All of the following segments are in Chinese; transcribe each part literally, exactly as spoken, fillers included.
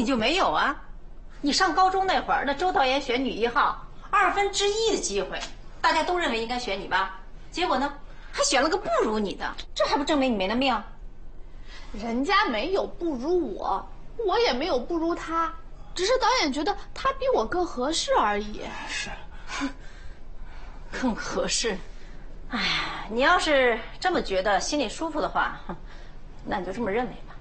你就没有啊？你上高中那会儿，那周导演选女一号，二分之一的机会，大家都认为应该选你吧？结果呢，还选了个不如你的，这还不证明你没那命？ 人家没有不如我，我也没有不如他，只是导演觉得他比我更合适而已。 是， 更合适。哎呀，你要是这么觉得，心里舒服的话，那你就这么认为吧。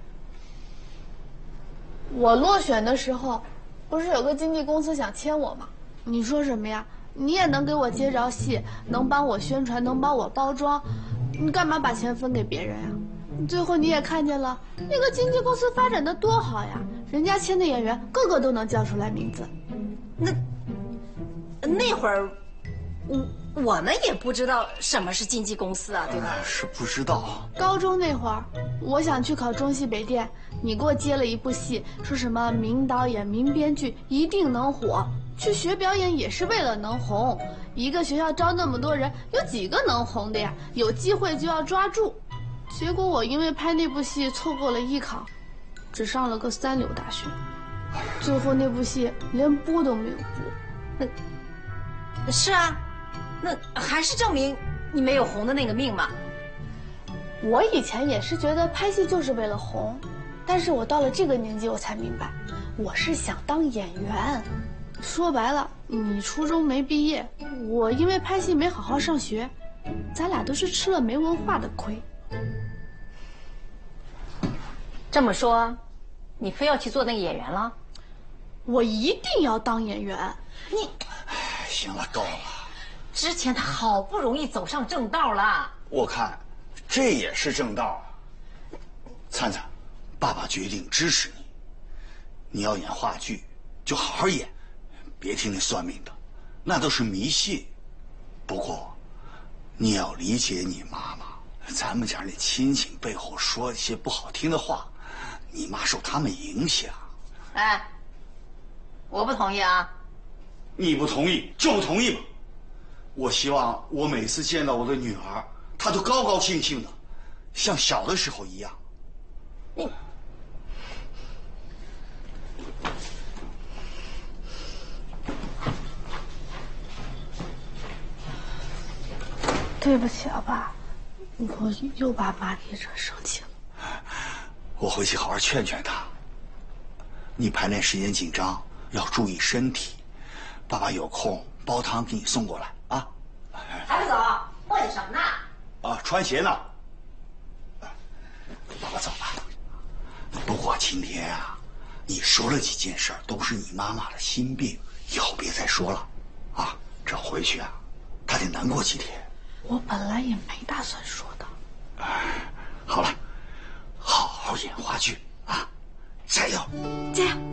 我落选的时候，不是有个经纪公司想签我吗？你说什么呀？你也能给我接着戏，能帮我宣传，能帮我包装，你干嘛把钱分给别人呀？最后你也看见了，那个经纪公司发展的多好呀，人家签的演员个个都能叫出来名字。 那那会儿，我我们也不知道什么是经纪公司啊，对吧？ 是不知道。 高中那会儿，我想去考中戏北电，你给我接了一部戏，说什么名导演、名编剧一定能火。去学表演也是为了能红，一个学校招那么多人，有几个能红的呀？有机会就要抓住。结果我因为拍那部戏错过了艺考，只上了个三流大学，最后那部戏连播都没有播。 那是啊，那还是证明你没有红的那个命嘛。 我以前也是觉得拍戏就是为了红，但是我到了这个年纪我才明白，我是想当演员。说白了，你初中没毕业，我因为拍戏没好好上学，咱俩都是吃了没文化的亏。 这么说，你非要去做那个演员了？ 我一定要当演员。 你， 行了，够了。 之前他好不容易走上正道了， 我看这也是正道啊。灿灿，爸爸决定支持你。你要演话剧，就好好演。别听那算命的，那都是迷信。不过，你要理解你妈妈，咱们家那亲戚背后说一些不好听的话，你妈受他们影响。 哎，我不同意啊！ 你不同意就不同意吧。我希望我每次见到我的女儿，她都高高兴兴的，像小的时候一样。 你。 对不起啊，爸，我又把妈给惹生气了。 我回去好好劝劝她。你排练时间紧张，要注意身体。爸爸有空煲汤给你送过来啊。 还不走？磨叽什么呢？ 啊，穿鞋呢。爸爸走了。不过今天啊，你说了几件事，都是你妈妈的心病，以后别再说了，啊，这回去啊，她得难过几天。 我本来也没打算说的。 哎，好了，好好演话剧啊，加油！ 加油！